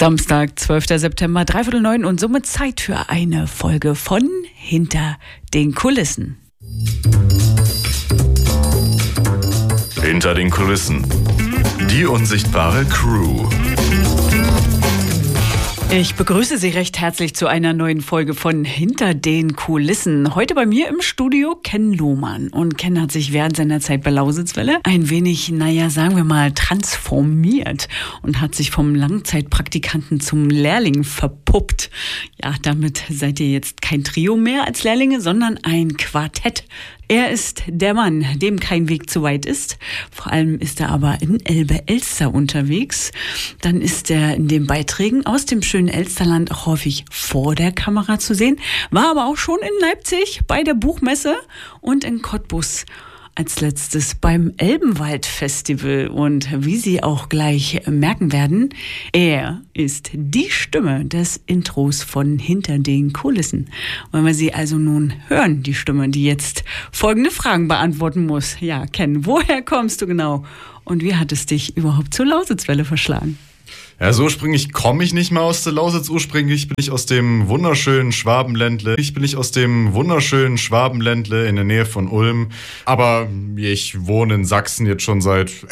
Samstag, 12. September, 8:45 und somit Zeit für eine Folge von Hinter den Kulissen. Hinter den Kulissen. Die unsichtbare Crew. Ich begrüße Sie recht herzlich zu einer neuen Folge von Hinter den Kulissen. Heute bei mir im Studio Ken Lohmann. Und Ken hat sich während seiner Zeit bei Lausitzwelle ein wenig, sagen wir mal, transformiert und hat sich vom Langzeitpraktikanten zum Lehrling verpuppt. Ja, damit seid ihr jetzt kein Trio mehr als Lehrlinge, sondern ein Quartett. Er ist der Mann, dem kein Weg zu weit ist. Vor allem ist er aber in Elbe-Elster unterwegs. Dann ist er in den Beiträgen aus dem schönen Elsterland auch häufig vor der Kamera zu sehen. War aber auch schon in Leipzig bei der Buchmesse und in Cottbus als letztes beim Elbenwald-Festival. Und wie Sie auch gleich merken werden, er ist die Stimme des Intros von Hinter den Kulissen. Wollen wir sie also nun hören, die Stimme, die jetzt folgende Fragen beantworten muss. Ja, Ken, woher kommst du genau? Und wie hat es dich überhaupt zur Lausitzwelle verschlagen? Ja, so ursprünglich komme ich nicht mehr aus der Lausitz. Ursprünglich bin ich aus dem wunderschönen Schwabenländle. In der Nähe von Ulm. Aber ich wohne in Sachsen jetzt schon seit